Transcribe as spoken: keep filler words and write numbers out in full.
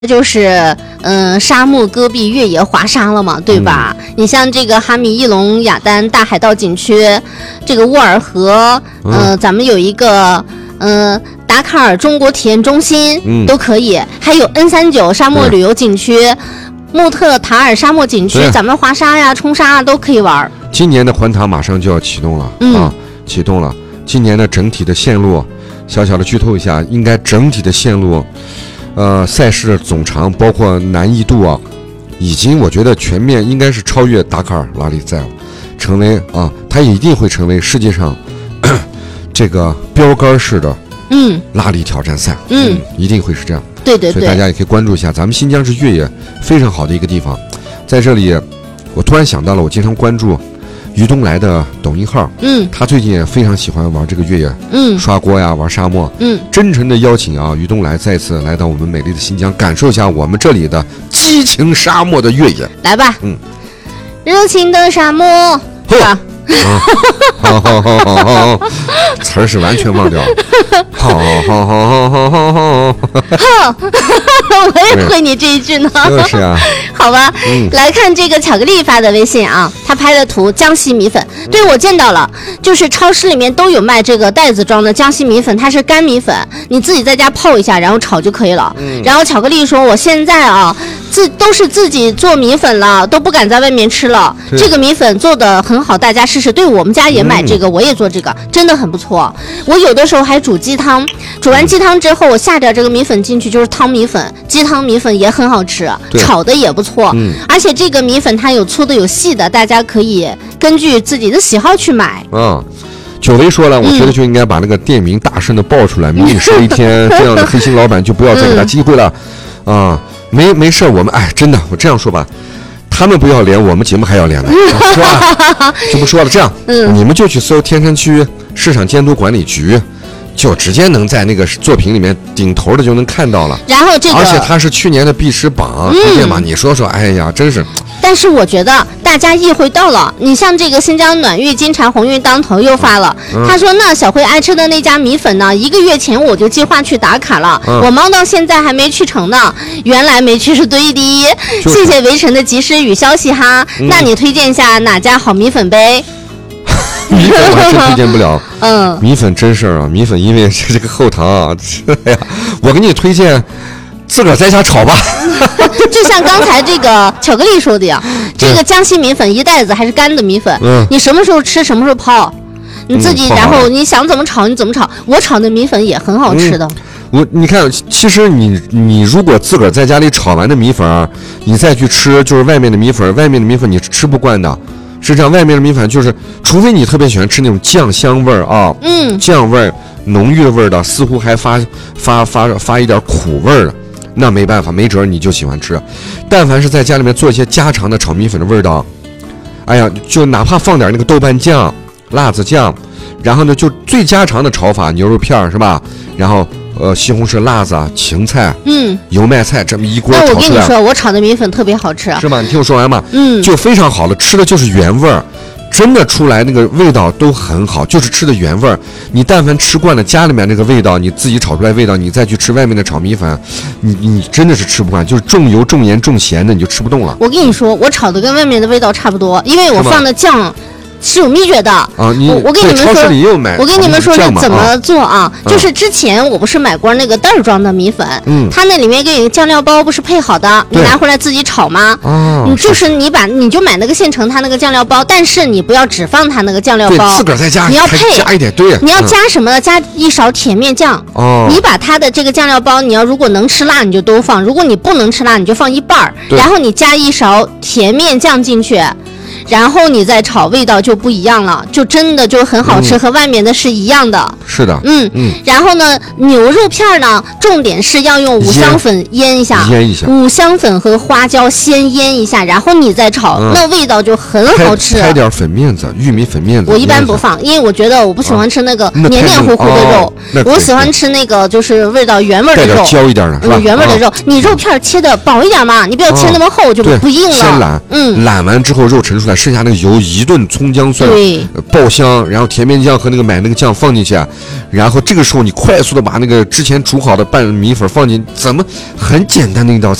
就是嗯、呃，沙漠戈壁越野滑沙了嘛，对吧？嗯、你像这个哈密翼龙雅丹大海盗景区，这个沃尔河，呃，嗯、咱们有一个嗯、呃、达喀尔中国体验中心，嗯，都可以，还有 N 三十九 沙漠旅游景区。穆特塔尔沙漠景区，咱们滑沙呀、冲沙啊都可以玩。 今年的环塔马上就要启动了、嗯、啊，启动了。今年的整体的线路，小小的剧透一下，应该整体的线路，呃，赛事的总长包括难易度啊，已经我觉得全面应该是超越达喀尔拉力赛了，成为啊，它一定会成为世界上这个标杆式的嗯拉力挑战赛，嗯，嗯一定会是这样。 对对对， 所以大家也可以关注一下，咱们新疆是越野非常好的一个地方。在这里，我突然想到了，我经常关注于东来的抖音号，嗯，他最近也非常喜欢玩这个越野，嗯，刷锅呀，玩沙漠，嗯，真诚的邀请啊，于东来再次来到我们美丽的新疆，感受一下我们这里的激情沙漠的越野。 来吧，嗯，热情的沙漠，是吧？ 啊，好好好好好，词儿是完全忘掉了。好好好好好好好， 我也会你这一句呢。 就是啊， 好吧、嗯，来看这个巧克力发的微信啊，他拍的图江西米粉，对我见到了，就是超市里面都有卖这个袋子装的江西米粉，它是干米粉，你自己在家泡一下，然后炒就可以了。嗯、然后巧克力说，我现在啊，自都是自己做米粉了，都不敢在外面吃了。这个米粉做的很好，大家试试。对我们家也买这个，嗯、我也做这个，真的很不错。我有的时候还煮鸡汤，煮完鸡汤之后，我下点这个米粉进去，就是汤米粉，鸡汤米粉也很好吃，炒的也不错。嗯、而且这个米粉它有粗的有细的，大家可以根据自己的喜好去买。 啊。久违说了，我觉得就应该把那个店名大声的报出来，民以食为天，这样的黑心老板就不要再给他机会了。嗯、啊，没没事，我们哎，真的，我这样说吧。他们不要脸，我们节目还要脸呢，是吧？就不说了，这样，嗯、你们就去搜天山区市场监督管理局，就直接能在那个作品里面顶头的就能看到了。 然后这个， 而且他是去年的必吃榜，对吧？你说说，哎呀，真是。 但是我觉得大家意会到了，你像这个新疆暖玉金蝉鸿运当头又发了，嗯、他说那小慧爱吃的那家米粉呢，一个月前我就计划去打卡了，嗯、我忙到现在还没去成呢，原来没去是对的，谢谢围城的及时雨消息哈，嗯、那你推荐一下哪家好米粉呗？ 米粉我还真推荐不了，嗯，米粉真事儿啊，米粉因为是这个后堂啊，哎呀，我给你推荐。自个儿在家炒吧， 就像刚才这个巧克力说的呀，这个江西米粉一袋子还是干的米粉，嗯、你什么时候吃什么时候泡，你自己、嗯、然后你想怎么炒你怎么炒，我炒的米粉也很好吃的。嗯、 我你看，其实你你如果自个儿在家里炒完的米粉，你再去吃就是外面的米粉，外面的米粉你吃不惯的。是这样，外面的米粉就是，除非你特别喜欢吃那种酱香味儿啊，嗯，酱味儿浓郁的味儿的，似乎还发发发发一点苦味儿的。那没办法，没辙，你就喜欢吃。但凡是在家里面做一些家常的炒米粉的味道，哎呀，就哪怕放点那个豆瓣酱、辣子酱，然后呢，就最家常的炒法，牛肉片是吧？然后呃，西红柿、辣子、芹菜、嗯，油麦菜，这么一锅炒出来。 那我跟你说，我炒的米粉特别好吃， 是吗？你听我说完嘛，嗯，就非常好了，吃的就是原味儿。真的出来那个味道都很好，就是吃的原味儿。你但凡吃惯了家里面那个味道，你自己炒出来味道，你再去吃外面的炒米粉，你你真的是吃不惯，就是重油重盐重咸的，你就吃不动了。 我跟你说，我炒的跟外面的味道差不多，因为我放的酱是有秘诀的啊！ 你我我跟你们说，我跟你们说是怎么做啊？嗯、就是之前我不是买过那个袋儿装的米粉，嗯，它那里面给你酱料包不是配好的，你拿回来自己炒吗？哦，你就是你把你就买那个现成它那个酱料包，但是你不要只放它那个酱料包， 自个儿在家你要配加一点，对， 你要加什么呢？加一勺甜面酱。哦，你把它的这个酱料包，你要如果能吃辣你就都放，如果你不能吃辣你就放一半儿，然后你加一勺甜面酱进去。然后你再炒，味道就不一样了，就真的就很好吃，嗯、和外面的是一样的。 是的， 嗯嗯。然后呢，牛肉片呢，重点是要用五香粉腌一下， 腌一下， 五香粉和花椒先腌一下，然后你再炒，嗯、那味道就很好吃。 开点粉面子，玉米粉面子。 我一般不放，因为我觉得我不喜欢吃那个黏黏糊糊的肉，哦、我喜欢吃那个就是味道原味的肉， 带点焦一点的，是吧？ 嗯，原味的肉，哦、你肉片切的薄一点嘛，你不要切那么厚，就不硬了。 先揽，嗯，揽完之后肉盛出来。 出来，剩下那个油一顿葱姜蒜呃爆香，然后甜面酱和那个买那个酱放进去，然后这个时候你快速的把那个之前煮好的拌米粉放进，怎么很简单的一道菜。